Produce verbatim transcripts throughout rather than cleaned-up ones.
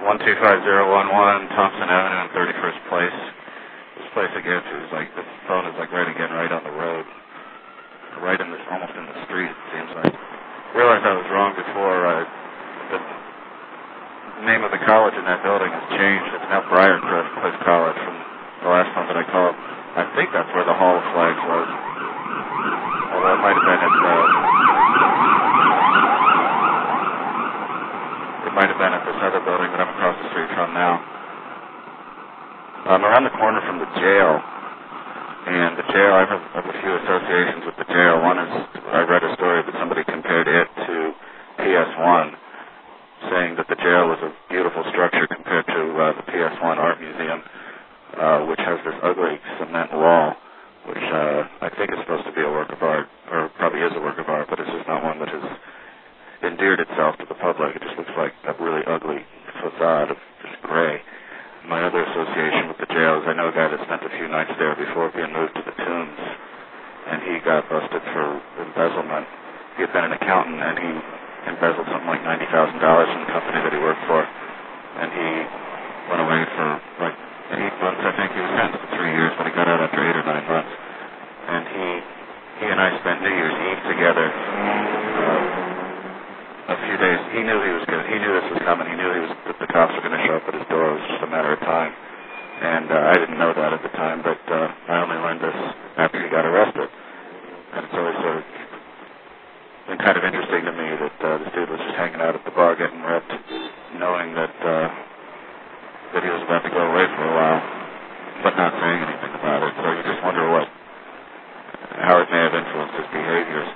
one two five zero one one Thompson Avenue and thirty-first Place. This place I get to is like, the phone is like right again, right on the road. Right in this, almost in the street, it seems like. I realized I was wrong before. Uh, the name of the college in that building has changed. It's now Briarcliff Cliff College from the last time that I called. I think that's where the Hall of Flags was. Although it might have been at, uh, it might have been at this other building that I'm across the street from now. I'm around the corner from the jail. And the jail, I have a, I have a few associations with the jail. One is, I read a story that somebody compared it to P S one, saying that the jail was a beautiful structure compared to uh, the P S one Art Museum, uh, which has this ugly cement wall, which uh, I think is supposed to be a work of art, or probably is a work of art, but it's just not one that has endeared itself to the public. It just looks like a really ugly facade of just gray. My other association with the jail is I know a guy that spent a few nights there before being moved to the Tombs, and he got busted for embezzlement. He had been an accountant, and he embezzled something like ninety thousand dollars from the company that he worked for, and he went away for like eight months, I think. He was sentenced to three years, but he got out after eight or nine months. And he he and I spent New Year's Eve together. Uh, A few days, he knew he was good. He knew this was coming. He knew he was that the cops were going to show up at his door. It was just a matter of time. And uh, I didn't know that at the time, but uh, I only learned this after he got arrested. And it's always sort of been kind of interesting to me that uh, this dude was just hanging out at the bar getting ripped, knowing that uh, that he was about to go away for a while, but not saying anything about it. So you just wonder what, how it may have influenced his behaviors,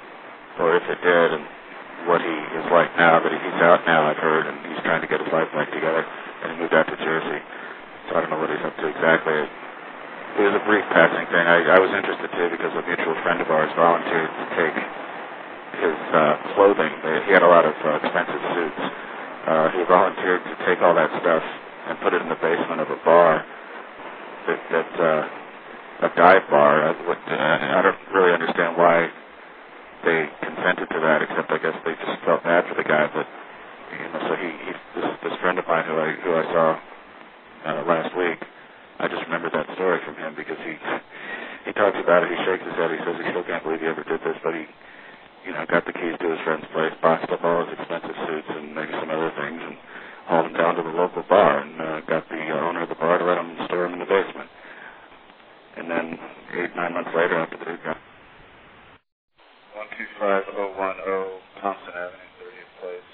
or if it did, and what he is like now, but he's out now, I've heard, and he's trying to get his life back together, and he moved out to Jersey. So I don't know what he's up to exactly. It was a brief passing thing. I, I was interested, too, because a mutual friend of ours volunteered to take his uh, clothing. He had a lot of uh, expensive suits. Uh, he volunteered to take all that stuff and put it in the basement of a bar, that, that uh, a dive bar. I, what, uh, I don't really understand why they consented to that, except I guess they just felt bad for the guy. But you know, so he, he this, this friend of mine who I who I saw uh, last week, I just remembered that story from him because he he talks about it. He shakes his head. He says he still can't believe he ever did this, but he you know got the keys to his friend's place, boxed up all his expensive suits and maybe some other things, and hauled him down to the local bar and uh, got the uh, owner of the bar to let him store him in the basement. And then eight nine months later, after the dude got one two five zero one zero Thompson Avenue, thirtieth Place.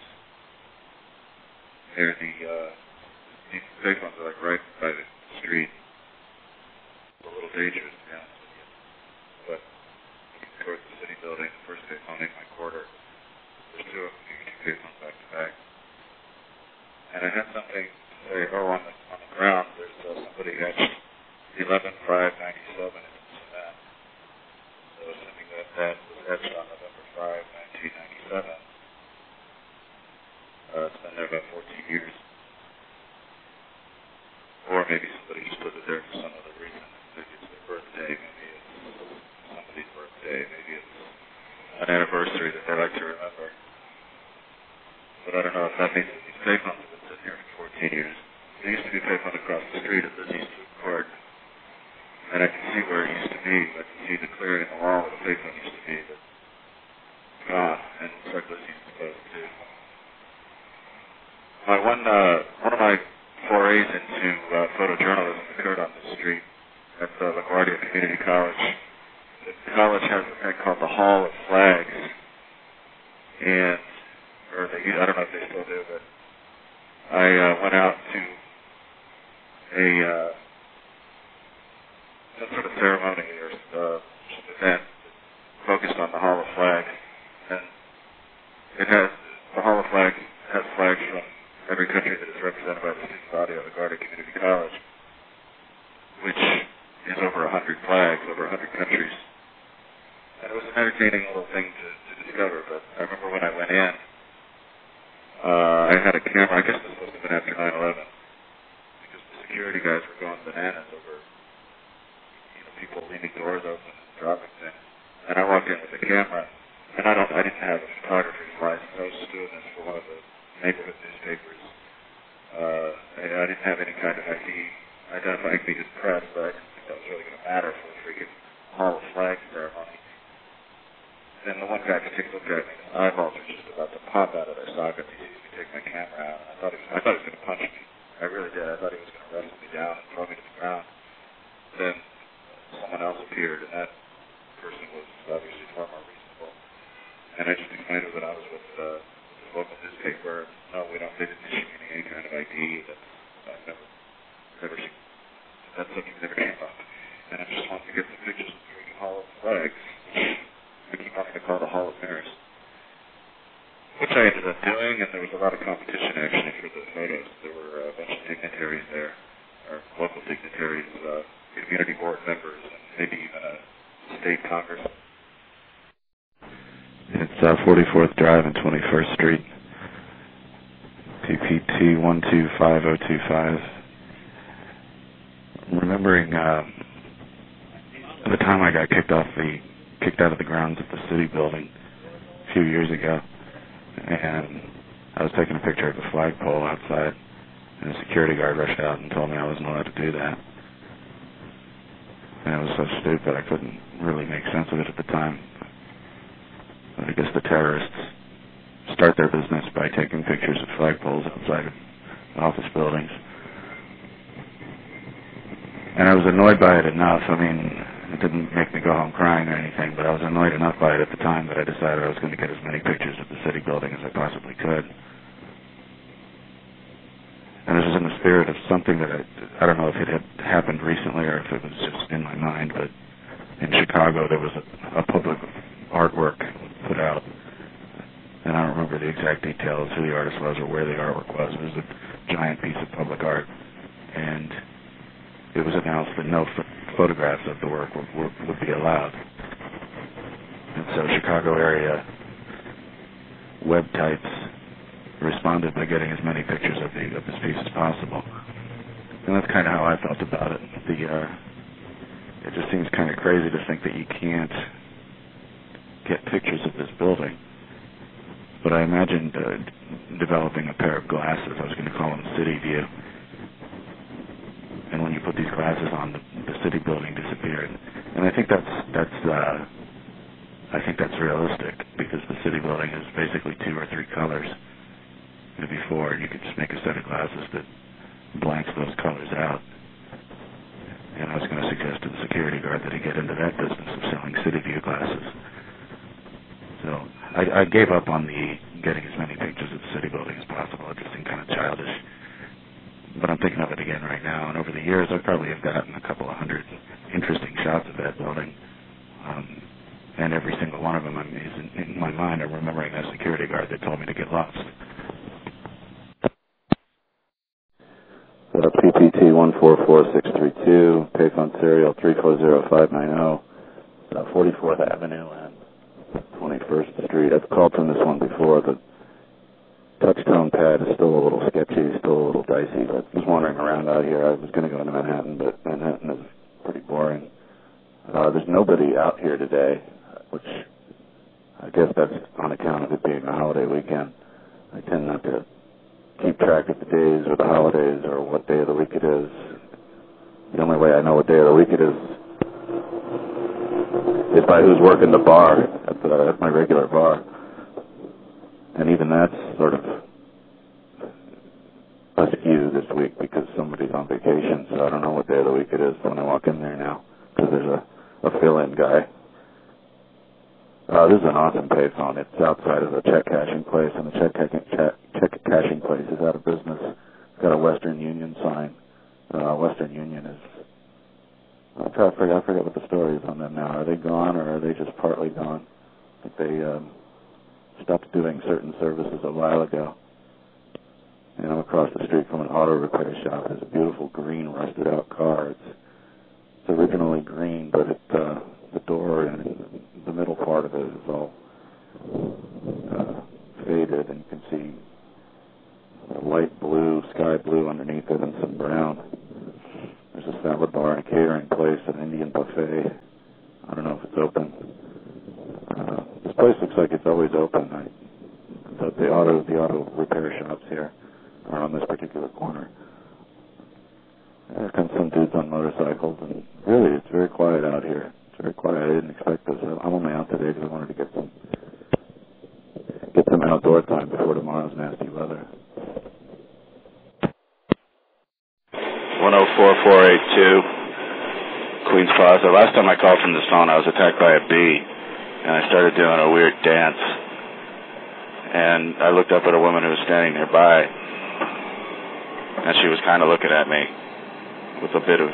Near the, uh, these big ones are like right by the street. It's a little dangerous, to be honest with you. But towards the city building, the first pay phone in my quarter. There's two of them, you can pay phones back to back. And I had something to say, oh, on the, on the ground, there's uh, somebody etched eleven five ninety-seven in cement. So assuming that that was etched on November fifth, nineteen ninety-seven. Uh, it's been there about fourteen years. Or maybe somebody just put it there for some other reason. Maybe it's their birthday, maybe it's somebody's birthday, maybe it's an anniversary that they like to remember. But I don't know if that means that these payphones have been sitting here for fourteen years. There used to be a payphone across the street at this Eastwood Court. And I can see where it used to be. I can see the clearing in the wall where the payphone used to be, but gone. And Douglas used to close too. My one, uh, one of my forays into uh, photojournalism occurred on this street at uh, LaGuardia Community College. The college has a thing called the Hall of Flags, and or they, I don't know if they still do, but I uh, went out to a uh, some sort of ceremony or uh, event focused on the Hall of Flags, and it has the Hall of Flags has flags from every country that is represented by the student body of LaGuardia Community College, which is over a hundred flags, over a hundred countries. And it was an entertaining little thing to, to discover, but I remember when I went in, uh, I had a camera. I guess this must have been after nine eleven, because the security guys were going bananas over, you know, people leaving doors open and dropping things. And I walked in with a camera, and I don't, I didn't have a photographer's license. I was just doing this for one of the neighborhood newspapers Uh, and I didn't have any kind of I D identifying me as press, but I didn't think that was really going to matter for the freaking Hall of Flag ceremony. Then the one guy took a look at me, and his eyeballs were just about to pop out of their sockets. He used me take my camera out, and I thought he was, I thought he was going to punch me. I really did. I thought he was going to wrestle me down and throw me to the ground. Then someone else appeared, and that person was obviously far more reasonable. And I just explained to him that I was with uh, the local newspaper. No, we don't. They didn't issue me any kind of I D. That's I've never, never seen. That's something that never came up. And I just wanted to get some pictures of the freaking Hall of Flags. I keep wanting to call the Hall of Mirrors, which I ended up doing. And there was a lot of competition actually for the photos. There were a bunch of dignitaries there, or local dignitaries, uh, community board members, and maybe even a state congress. It's uh, forty-fourth Drive and twenty-first Street, P P T one two five zero two five. I'm remembering uh, the time I got kicked off the kicked out of the grounds of the city building a few years ago, and I was taking a picture of a flagpole outside, and a security guard rushed out and told me I wasn't allowed to do that. And it was so stupid I couldn't really make sense of it at the time. But I guess the terrorists start their business by taking pictures of flagpoles outside of office buildings. And I was annoyed by it enough. I mean, it didn't make me go home crying or anything, but I was annoyed enough by it at the time that I decided I was going to get as many pictures of the city building as I possibly could. And this was in the spirit of something that I, I don't know if it had happened recently or if it was just in my mind, but in Chicago there was a, a public artwork put out, and I don't remember the exact details, who the artist was or where the artwork was. It was a giant piece of public art, and it was announced that no ph- photographs of the work would, would, would be allowed. And so Chicago area web types responded by getting as many pictures of, the, of this piece as possible. And that's kind of how I felt about it. The uh, it just seems kind of crazy to think that you can't get pictures of this building. But I imagined uh, developing a pair of glasses. I was going to call them City View. And when you put these glasses on, the, the city building disappeared. And I think that's that's uh, I think that's realistic, because the city building is basically two or three colors. Before, and you could just make a set of glasses that blanks those colors out. And I was going to suggest to the security guard that he get into that business of selling City View glasses. So I, I gave up on the getting as many pictures of the city building as possible. It just seemed kind of childish. But I'm thinking of it again right now. And over the years, I probably have gotten a couple of hundred interesting shots of that building. Um, and every single one of them is in, in my mind. I'm remembering that security guard that told me to get lost. Uh, P P T one four four six three two, payphone serial three four zero five nine zero, uh, forty-fourth Avenue and twenty-first Street. I've called from this one before. The touch-tone pad is still a little sketchy, still a little dicey. I was wandering around out here. I was going to go into Manhattan, but Manhattan is pretty boring. Uh, there's nobody out here today, which I guess that's on account of it being a holiday weekend. I tend not to keep track of the days or the holidays or what day of the week it is. The only way I know what day of the week it is is by who's working the bar at, the, at my regular bar. And even that's sort of askew this week because somebody's on vacation, so I don't know what day of the week it is when I walk in there now, because there's a, a fill-in guy. Uh, this is an awesome payphone. It's outside of a check cashing place, and the check, check, check cashing place is out of business. It's got a Western Union sign. Uh, Western Union is... I try to forget, I forget what the story is on them now. Are they gone, or are they just partly gone? I think they um, stopped doing certain services a while ago. And I'm across the street from an auto repair shop. There's a beautiful green rusted-out car. It's, it's originally green, but it... Uh, the door and the middle part of it is all uh, faded, and you can see a light blue, sky blue underneath it and some brown. There's a salad bar and a catering place, an Indian buffet. I don't know if it's open. Uh, this place looks like it's always open. I, the, the auto the auto repair shops here are around this particular corner. There come some dudes on motorcycles, and really, it's very quiet out here. It's very quiet. I didn't expect this. I'm only out today because I wanted to get some get some outdoor time before tomorrow's nasty weather. one oh four four eight two, Queens Plaza. Last time I called from this phone, I was attacked by a bee, and I started doing a weird dance. And I looked up at a woman who was standing nearby, and she was kind of looking at me with a bit of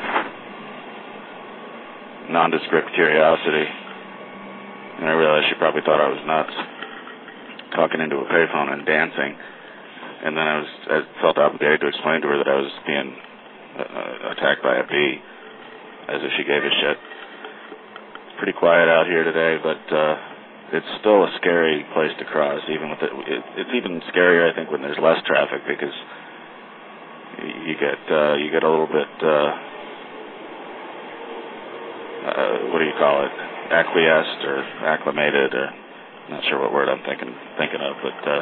nondescript curiosity. And I realized she probably thought I was nuts, talking into a payphone and dancing. And then I was I felt obligated to explain to her that I was being uh, attacked by a bee, as if she gave a shit. It's pretty quiet out here today, but uh, it's still a scary place to cross. Even with it, it, it's even scarier, I think, when there's less traffic, because you get uh, you get a little bit uh, uh, what do you call it? Acquiesced or acclimated, or not sure what word I'm thinking thinking of, but. Uh,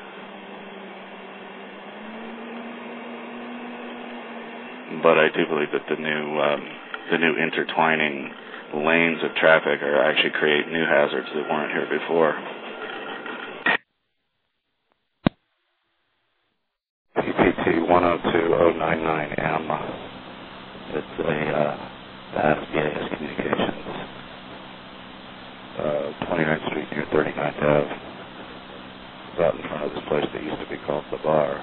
But I do believe that the new um, the new intertwining lanes of traffic are actually create new hazards that weren't here before. P P T one oh two oh nine nine M. It's a uh, the A S Communications, uh, twenty-ninth Street near thirty-ninth Avenue. It's out in front of this place that used to be called The Bar.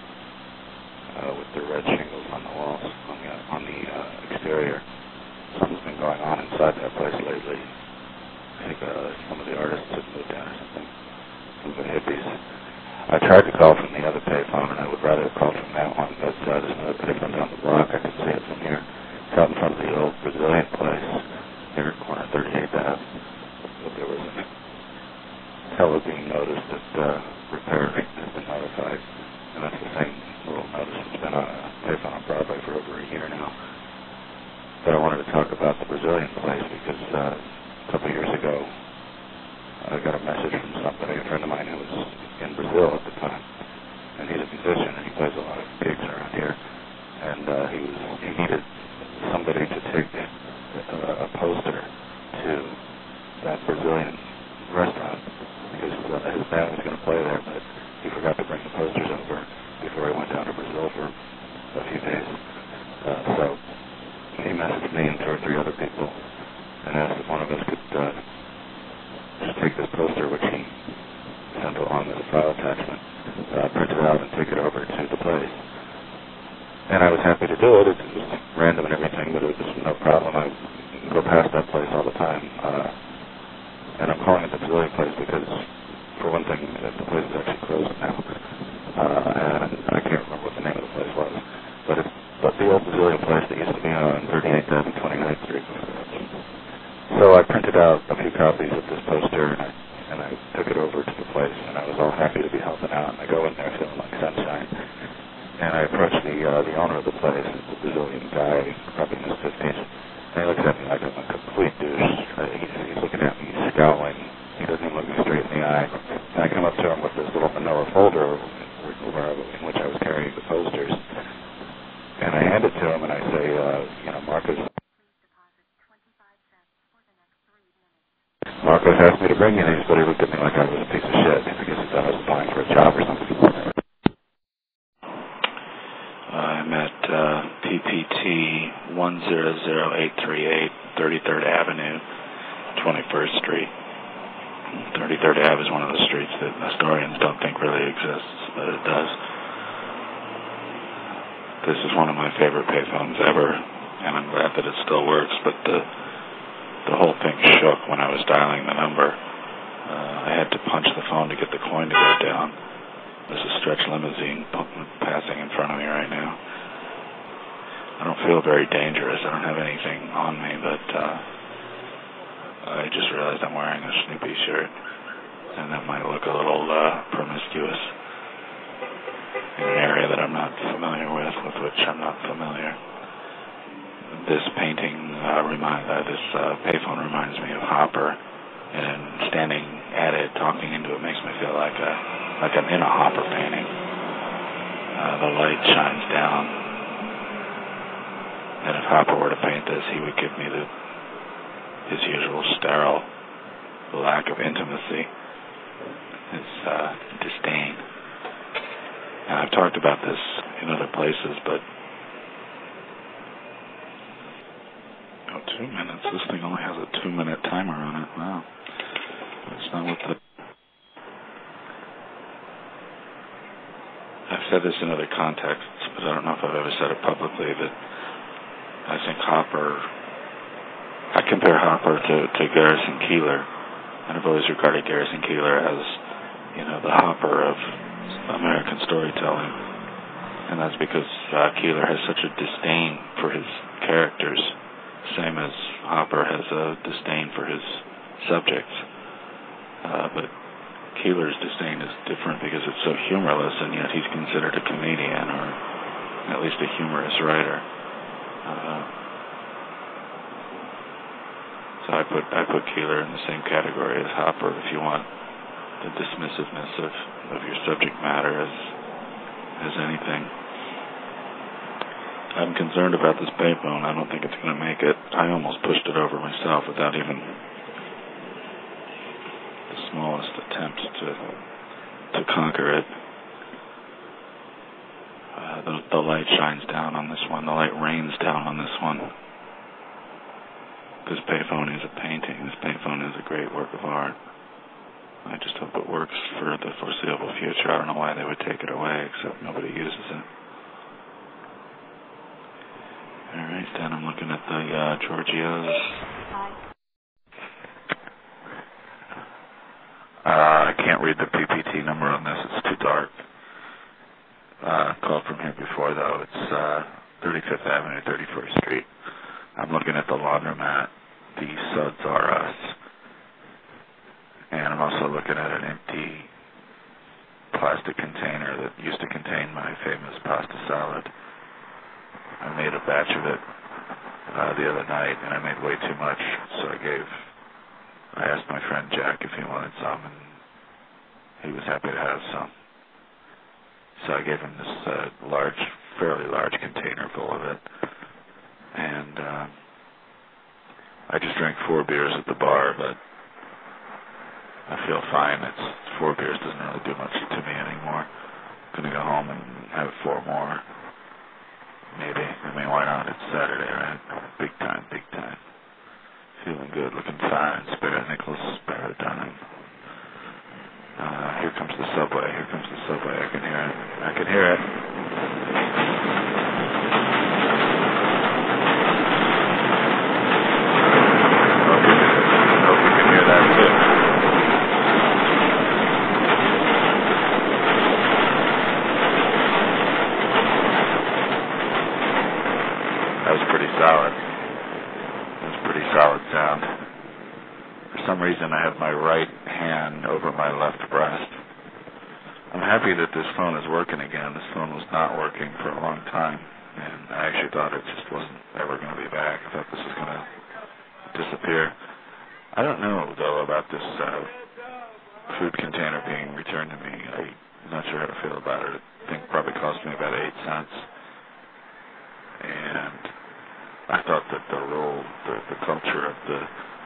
Uh, with the red shingles on the walls, on the, uh, on the uh, exterior. Something's been going on inside that place lately. I think uh, some of the artists have moved out or something. Some of the hippies. I tried to call from the other payphone, and I would rather have called from that one, but uh, there's another payphone down the block. I can see it from here. It's out in front of the old Brazilian place, here at corner thirty-eighth Avenue. But there was a fellow being noticed that uh, repair has been notified, and that's the same little notice that's been on a payphone on Broadway for over a year now. But I wanted to talk about the Brazilian place because uh, a couple years ago I got a message from somebody, a friend of mine who was in Brazil at the time, and he's a musician and he plays a lot of gigs around here, and uh, he was he needed somebody to take uh, a poster to that Brazilian restaurant because uh, his band was going to play there, but he forgot to bring the posters over before I went down to Brazil for a few days. Uh, so he messaged me and two or three other people and asked if one of us could uh, just take this poster, which he sent along as a file attachment, uh, print it out and take it over to the place. And I was happy to do it. It was random and everything, but it was no problem. I go past that place all the time. Uh, and I'm calling it the Brazilian place because, for one thing, the place is actually closed now. Uh, and I can't remember what the name of the place was, but it's but the old Brazilian place that used to be on thirty-eighth Avenue, twenty-ninth Street. So I printed out a few copies of this poster, and I, and I took it over to the place, and I was all happy to be helping out, and I go in there feeling like sunshine. And I approached the uh, the owner of the place, the Brazilian guy, probably in his fifties, and he looks at me like I'm a complete douche. Uh, he's, he's looking at me, he's scowling. He doesn't even look me straight in the eye. And I come up to him with this little manila folder in which I was carrying the posters, and I hand it to him and I say, uh, you know, Marcos Marcos asked me to bring you these, but he looked at me like I was a piece of shit. I guess he thought I was applying for a job or something. I'm at uh, P P T one zero zero eight three eight, thirty-third Avenue, twenty-first Street. thirty-third Avenue is one of the streets that historians don't think really exists, but it does. This is one of my favorite payphones ever, and I'm glad that it still works, but the the whole thing shook when I was dialing the number. Uh, I had to punch the phone to get the coin to go down. There's a stretch limousine passing in front of me right now. I don't feel very dangerous. I don't have anything on me, but uh, I just realized I'm wearing a Snoopy shirt, and that might look a little uh, promiscuous in an area that I'm not familiar with, with which I'm not familiar. This painting, uh, remind, uh, this uh, payphone reminds me of Hopper, and standing at it, talking into it, makes me feel like a, like I'm in a Hopper painting. uh, the light shines down. And if Hopper were to paint this, he would give me the his usual sterile lack of intimacy, his uh, disdain. And I've talked about this in other places, but oh, two minutes. This thing only has a two-minute timer on it. Wow, that's not what the. I've said this in other contexts, but I don't know if I've ever said it publicly, that I think Hopper, I compare Hopper to, to Garrison Keillor, and I've always regarded Garrison Keillor as, you know, the Hopper of American storytelling, and that's because uh, Keillor has such a disdain for his characters, same as Hopper has a disdain for his subjects, uh, but Keillor's disdain is different because it's so humorless, and yet he's considered a comedian, or at least a humorous writer. Uh, so I put I put Keillor in the same category as Hopper, if you want the dismissiveness of, of your subject matter as as anything. I'm concerned about this payphone. I don't think it's going to make it. I almost pushed it over myself without even the smallest attempt to to conquer it. Uh, the, the light shines down on this one. The light rains down on this one. This payphone is a painting. This payphone is a great work of art. I just hope it works for the foreseeable future. I don't know why they would take it away, except nobody uses it. All right, then I'm looking at the uh, Giorgios. Uh, I can't read the P P T number on this. It's too dark. Uh, called from here before, though. It's uh, thirty-fifth Avenue, thirty-first Street. I'm looking at the laundromat. The Suds Are Us. And I'm also looking at an empty plastic container that used to contain my famous pasta salad. I made a batch of it uh, the other night, and I made way too much, so I gave, I asked my friend Jack if he wanted some, and he was happy to have some. So I gave him this uh, large, fairly large container full of it, and uh, I just drank four beers at the bar, but I feel fine. It's four beers doesn't really do much to me anymore. I'm gonna go home and have four more. Maybe. I mean, why not? It's Saturday, right? Big time, big time. Feeling good, looking fine. Spare a nickel, spare a dime. Uh, here comes the subway. Here comes the subway. I can hear it. I can hear it. Hope you can hear that too. That was pretty solid. That was pretty solid sound. For some reason, I have my right hand over my left breast. I'm happy that this phone is working again. This phone was not working for a long time, and I actually thought it just wasn't ever going to be back. I thought this was going to disappear. I don't know, though, about this uh, food container being returned to me. I'm not sure how to feel about it. I think it probably cost me about eight cents. And I thought that the role, the, the culture of the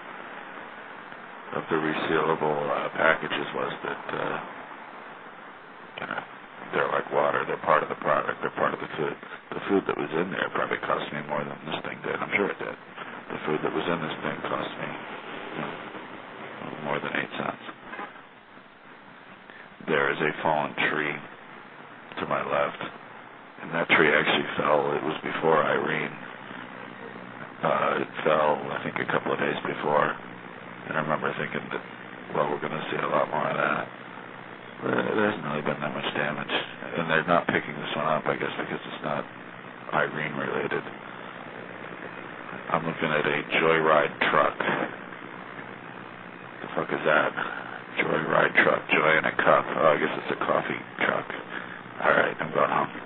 of the resealable uh, packages was that, uh, you know, they're like water. They're part of the product. They're part of the food. The food that was in there probably cost me more than this thing did. I'm sure it did. The food that was in this thing cost me, you know, more than eight cents. There is a fallen tree to my left, and that tree actually fell. It was before Irene. Uh, it fell, I think, a couple of days before. And I remember thinking that, well, we're going to see a lot more of that. But there hasn't really been that much damage. And they're not picking this one up, I guess, because it's not Irene-related. I'm looking at a Joyride truck. The fuck is that? Joyride truck. Joy in a cup. Oh, I guess it's a coffee truck. All right, I'm going home.